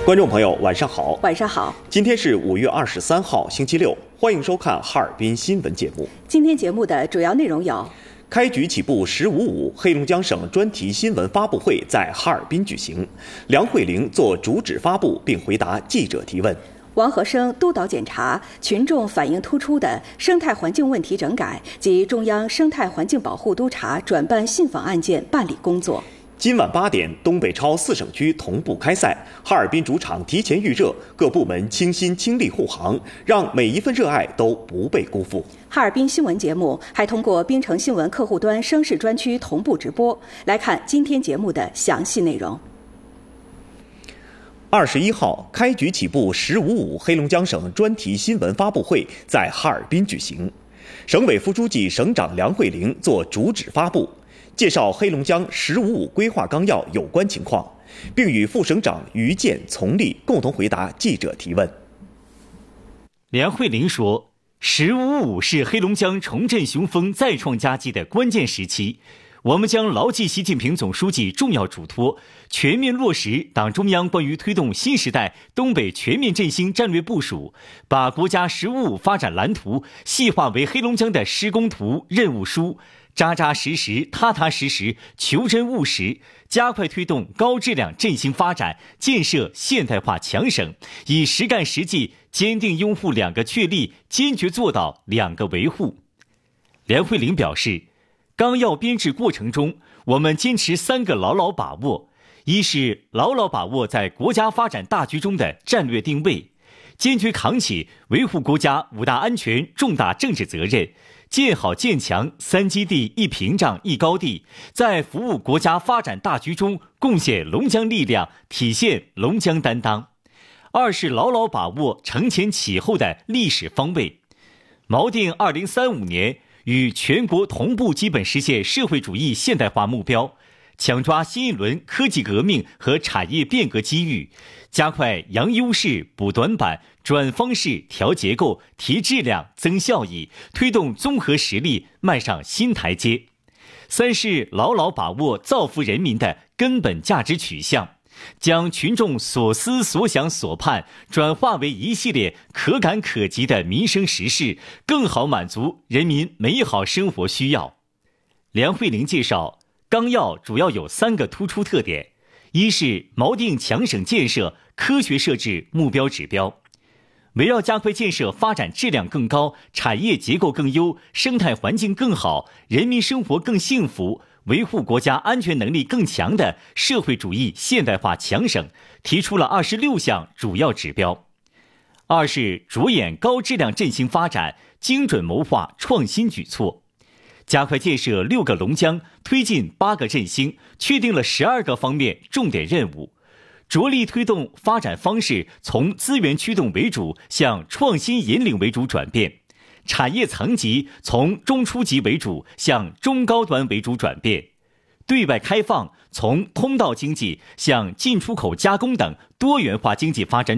观众朋友，晚上好。 晚上好。 今天是5月23号，星期六，欢迎收看哈尔滨新闻节目。 今天节目的主要内容有： 开局起步10.55，黑龙江省专题新闻发布会在哈尔滨举行，梁慧玲做主旨发布并回答记者提问。 王和生督导检查群众反映突出的生态环境问题整改及中央生态环境保护督察转办信访案件办理工作。 今晚8点，东北超4省区同步开赛，哈尔滨主场提前预热，各部门倾心倾力护航，让每一份热爱都不被辜负。 哈尔滨新闻节目还通过滨城新闻客户端声势专区同步直播。来看今天节目的详细内容。 21号，开局起步10.55，黑龙江省专题新闻发布会在哈尔滨举行，省委副书记、省长梁慧玲做主旨发布，介绍黑龙江10.55规划纲要有关情况，并与副省长于建、丛立共同回答记者提问。 梁慧玲说，10.55是黑龙江重振雄风、再创佳绩的关键时期，我们将牢记习近平总书记重要嘱托，全面落实党中央关于推动新时代东北全面振兴战略部署，把国家10.55发展蓝图细化为黑龙江的施工图、任务书，扎扎实实、踏踏实实、求真务实，加快推动高质量振兴发展，建设现代化强省，以实干实际坚定拥护2个确立，坚决做到2个维护。梁慧玲表示，纲要编制过程中，我们坚持3个牢牢把握：一是牢牢把握在国家发展大局中的战略定位，坚决扛起维护国家5大安全重大政治责任，建好建强3基地1屏障1高地，在服务国家发展大局中贡献龙江力量，体现龙江担当。二是牢牢把握承前启后的历史方位，锚定2035年与全国同步基本实现社会主义现代化目标，抢抓新一轮科技革命和产业变革机遇，加快扬优势补短板、转方式调结构、提质量增效益，推动综合实力迈上新台阶。三是牢牢把握造福人民的根本价值取向，将群众所思所想所盼转化为一系列可感可及的民生实事，更好满足人民美好生活需要。梁慧玲介绍，纲要主要有3个突出特点：一是锚定强省建设，科学设置目标指标，围绕加快建设发展质量更高、产业结构更优、生态环境更好、人民生活更幸福，维护国家安全能力更强的社会主义现代化强省，提出了26项主要指标。二是着眼高质量振兴发展，精准谋划创新举措，加快建设6个龙江，推进8个振兴，确定了12个方面重点任务，着力推动发展方式从资源驱动为主向创新引领为主转变，产业层级从中初级为主向中高端为主转变，对外开放从通道经济向进出口加工等多元化经济发展